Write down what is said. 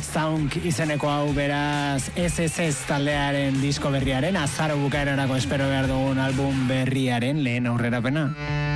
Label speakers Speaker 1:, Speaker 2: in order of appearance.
Speaker 1: Sound izeneko hau beraz SSS taldearen disko berriaren azaro bukaerarako espero behar dugun album berriaren lehen aurrerapena.